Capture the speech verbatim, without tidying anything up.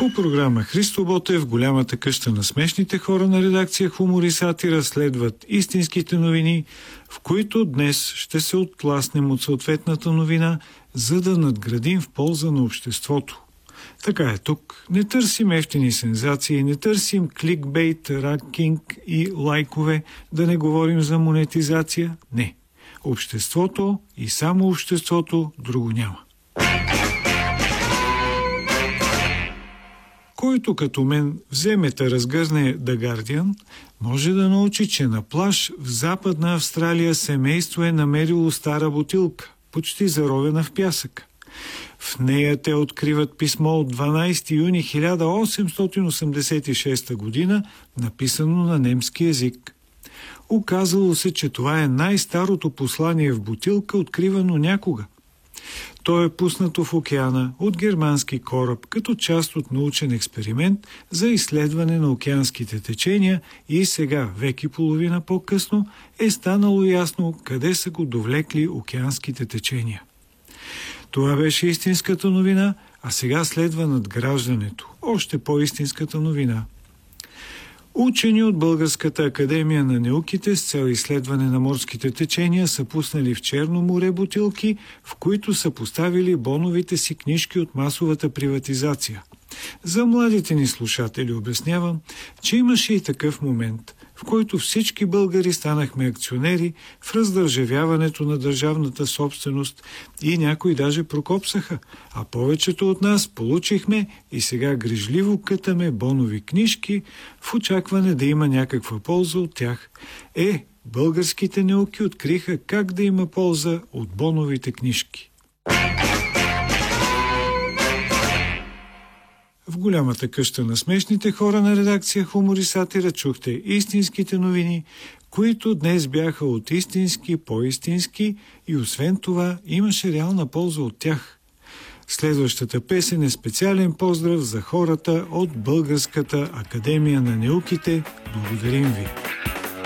По програма Христо Ботев, голямата къща на смешните хора на редакция Хумор и сатира следват истинските новини, в които днес ще се оттласнем от съответната новина, за да надградим в полза на обществото. Така е тук. Не търсим ефтини сензации, не търсим кликбейт, ранкинг и лайкове, да не говорим за монетизация. Не. Обществото и само обществото, друго няма. Който като мен вземе да разгърне The Guardian, може да научи, че на плаж в Западна Австралия семейство е намерило стара бутилка, почти заровена в пясък. В нея те откриват писмо от дванайсети юни хиляда осемстотин осемдесет и шеста година, написано на немски език. Оказало се, че това е най-старото послание в бутилка, откривано някога. То е пуснато в океана от германски кораб като част от научен експеримент за изследване на океанските течения и сега, век и половина по-късно, е станало ясно къде са го довлекли океанските течения. Това беше истинската новина, а сега следва надграждането. Още по-истинската новина. Учени от Българската академия на науките с цел изследване на морските течения са пуснали в Черно море бутилки, в които са поставили боновите си книжки от масовата приватизация. За младите ни слушатели обяснявам, че имаше и такъв момент, в който всички българи станахме акционери в раздържавяването на държавната собственост и някои даже прокопсаха, а повечето от нас получихме и сега грижливо кътаме бонови книжки в очакване да има някаква полза от тях. Е, българските науки откриха как да има полза от боновите книжки. В голямата къща на смешните хора на редакция Хумор и сатира чухте истинските новини, които днес бяха от истински по-истински и освен това имаше реална полза от тях. Следващата песен е специален поздрав за хората от Българската академия на науките. Благодарим ви!